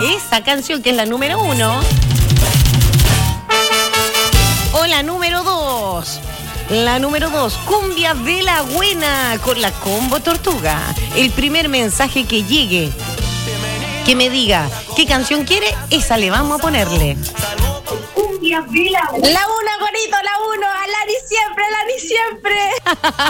esa canción que es la número 1. O la número 2. La número 2, Cumbia de la Buena con la Combo Tortuga. El primer mensaje que llegue, que me diga qué canción quiere, esa le vamos a ponerle. Cumbia de la Buena. La 1, Gorito, la 1. Alani siempre, Alani siempre.